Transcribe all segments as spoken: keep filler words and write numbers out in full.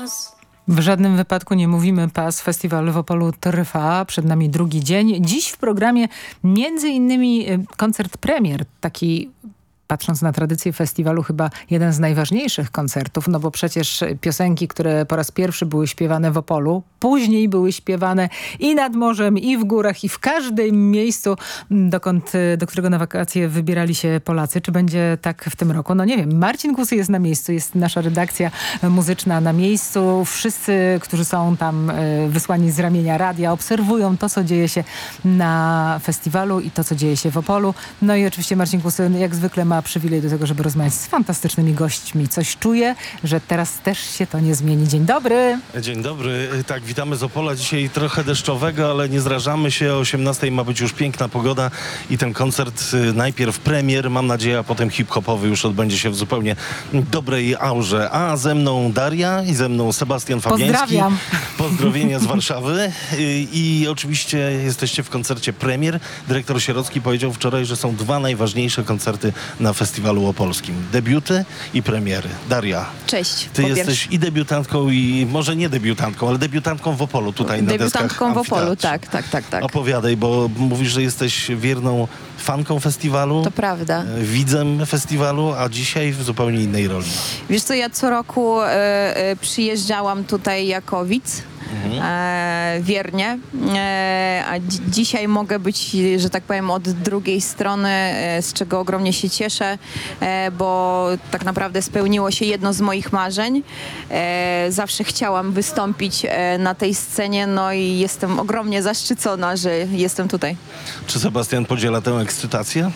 pas. W żadnym wypadku nie mówimy pas. Festiwal w Opolu trwa. Przed nami drugi dzień. Dziś w programie między innymi koncert premier. Taki, patrząc na tradycję festiwalu, chyba jeden z najważniejszych koncertów, no bo przecież piosenki, które po raz pierwszy były śpiewane w Opolu, później były śpiewane i nad morzem, i w górach, i w każdym miejscu, dokąd, do którego na wakacje wybierali się Polacy. Czy będzie tak w tym roku? No nie wiem. Marcin Kusy jest na miejscu, jest nasza redakcja muzyczna na miejscu. Wszyscy, którzy są tam wysłani z ramienia radia, obserwują to, co dzieje się na festiwalu i to, co dzieje się w Opolu. No i oczywiście Marcin Kusy, jak zwykle, ma przywilej do tego, żeby rozmawiać z fantastycznymi gośćmi. Coś czuję, że teraz też się to nie zmieni. Dzień dobry. Dzień dobry. Tak, witamy z Opola. Dzisiaj trochę deszczowego, ale nie zrażamy się. O osiemnastej ma być już piękna pogoda i ten koncert najpierw premier, mam nadzieję, a potem hip-hopowy już odbędzie się w zupełnie dobrej aurze. A ze mną Daria i ze mną Sebastian Fabiański. Pozdrawiam. Pozdrowienia z Warszawy. I, I oczywiście jesteście w koncercie premier. Dyrektor Sierocki powiedział wczoraj, że są dwa najważniejsze koncerty na festiwalu opolskim. Debiuty i premiery. Daria. Cześć. Ty jesteś i debiutantką, i może nie debiutantką, ale debiutantką w Opolu tutaj na deskach Debiutantką w Opolu, amfiteatrze. tak, tak, tak, tak. Opowiadaj, bo mówisz, że jesteś wierną fanką festiwalu. To prawda. Widzem festiwalu, a dzisiaj w zupełnie innej roli. Wiesz co, ja co roku e, e, przyjeżdżałam tutaj jako widz. Mhm. E, wiernie. E, a dzi- dzisiaj mogę być, że tak powiem, od drugiej strony, e, z czego ogromnie się cieszę, e, bo tak naprawdę spełniło się jedno z moich marzeń. E, zawsze chciałam wystąpić e, na tej scenie, no i jestem ogromnie zaszczycona, że jestem tutaj. Czy Sebastian podziela tę ekscytację?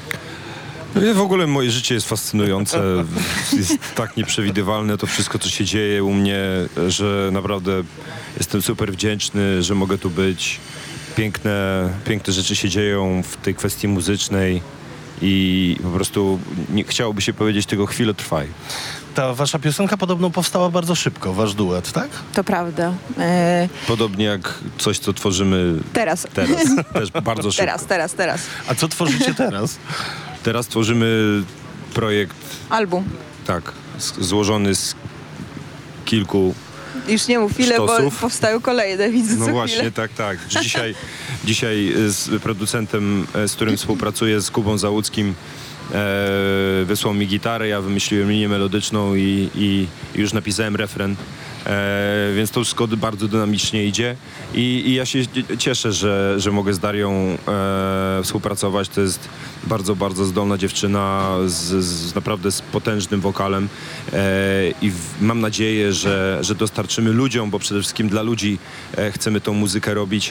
W ogóle moje życie jest fascynujące, jest tak nieprzewidywalne to wszystko, co się dzieje u mnie, że naprawdę jestem super wdzięczny, że mogę tu być. Piękne, piękne rzeczy się dzieją w tej kwestii muzycznej i po prostu nie, chciałoby się powiedzieć tego chwilę trwaj. Ta wasza piosenka podobno powstała bardzo szybko, wasz duet, tak? To prawda. E, Podobnie jak coś, co tworzymy teraz. teraz, też bardzo szybko. Teraz, teraz, teraz. A co tworzycie teraz? Teraz tworzymy projekt, Album. tak, z, złożony z kilku. Już nie mów ile, bo Sztosów. powstają kolejne, widzę No co właśnie, chwilę. tak, tak. Dzisiaj, dzisiaj z producentem, z którym współpracuję, z Kubą Załuckim, e, wysłał mi gitarę, ja wymyśliłem linię melodyczną i, i już napisałem refren. E, więc to wszystko bardzo dynamicznie idzie i, i ja się cieszę, że, że mogę z Darią e, współpracować. To jest bardzo, bardzo zdolna dziewczyna z, z naprawdę z potężnym wokalem e, i w, mam nadzieję, że, że dostarczymy ludziom, bo przede wszystkim dla ludzi e, chcemy tą muzykę robić,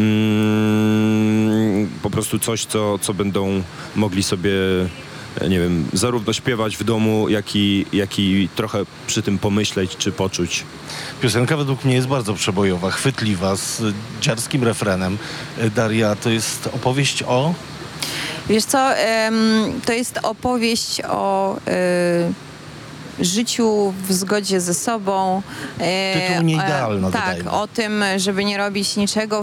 mm, po prostu coś, co, co będą mogli sobie, nie wiem, zarówno śpiewać w domu, jak i, jak i trochę przy tym pomyśleć czy poczuć. Piosenka według mnie jest bardzo przebojowa, chwytliwa, z dziarskim refrenem. Daria, to jest opowieść o... Wiesz co, em, to jest opowieść o y, życiu w zgodzie ze sobą. E, Tytuł nieidealny, e, Tak, dodajmy. o tym, żeby nie robić niczego